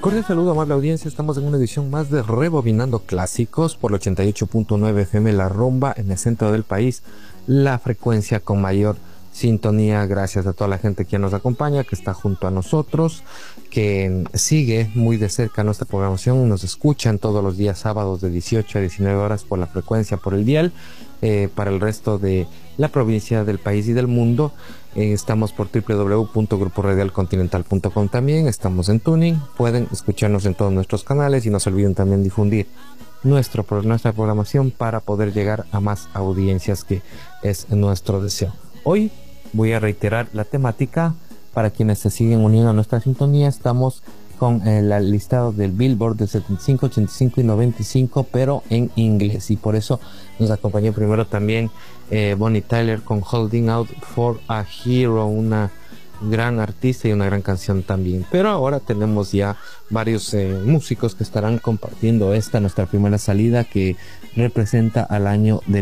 Cordial saludo, amable audiencia. Estamos en una edición más de Rebobinando Clásicos por el 88.9 FM La Rumba en el centro del país. La frecuencia con mayor sintonía. Gracias a toda la gente que nos acompaña, que está junto a nosotros, que sigue muy de cerca nuestra programación. Nos escuchan todos los días sábados de 18 a 19 horas por la frecuencia, por el dial. Para el resto de la provincia, del país y del mundo, estamos por www.gruporadialcontinental.com. también estamos en Tuning. Pueden escucharnos en todos nuestros canales y no se olviden también difundir nuestra programación para poder llegar a más audiencias, que es nuestro deseo. Hoy voy a reiterar la temática para quienes se siguen uniendo a nuestra sintonía. Estamos con el listado del Billboard de 75, 85 y 95, pero en inglés, y por eso nos acompañó primero también Bonnie Tyler con Holding Out for a Hero, una gran artista y una gran canción también. Pero ahora tenemos ya varios músicos que estarán compartiendo nuestra primera salida, que representa al año de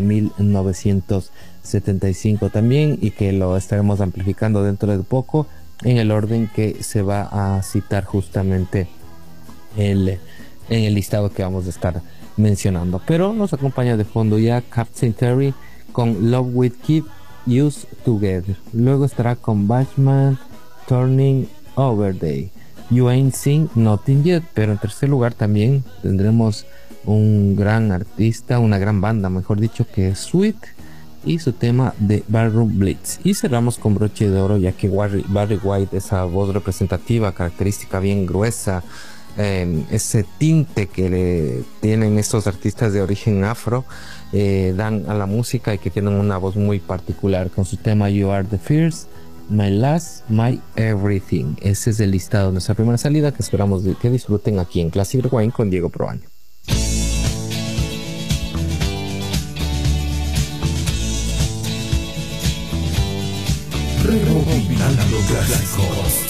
1975 también, y que lo estaremos amplificando dentro de poco en el orden que se va a citar justamente en el listado que vamos a estar mencionando. Pero nos acompaña de fondo ya Captain Terry con Love Will Keep Us Together. Luego estará con Bachman, Turning Over Day, You Ain't Seen Nothing Yet. Pero en tercer lugar también tendremos un gran artista, una gran banda, mejor dicho, que es Sweet, y su tema de Ballroom Blitz. Y cerramos con broche de oro, ya que Barry White, esa voz representativa, característica bien gruesa, ese tinte que le tienen estos artistas de origen afro, dan a la música, y que tienen una voz muy particular, con su tema You Are the First, My Last, My Everything. Ese es el listado de nuestra primera salida, que esperamos que disfruten aquí en Classic Rewind con Diego Proaño. Rebobinando Clásicos.